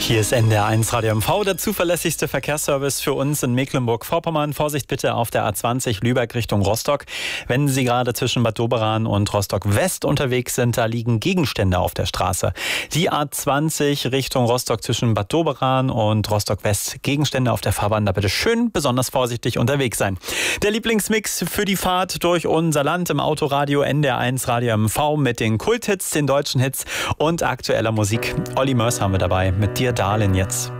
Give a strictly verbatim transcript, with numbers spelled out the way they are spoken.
Hier ist N D R eins Radio M V, der zuverlässigste Verkehrsservice für uns in Mecklenburg-Vorpommern. Vorsicht bitte auf der A zwanzig Lübeck Richtung Rostock. Wenn Sie gerade zwischen Bad Doberan und Rostock-West unterwegs sind, da liegen Gegenstände auf der Straße. Die A zwanzig Richtung Rostock zwischen Bad Doberan und Rostock-West. Gegenstände auf der Fahrbahn, da bitte schön besonders vorsichtig unterwegs sein. Der Lieblingsmix für die Fahrt durch unser Land im Autoradio N D R eins Radio M V mit den Kulthits, den deutschen Hits und aktueller Musik. Olli Mörs haben wir dabei mit Dir Darlin jetzt.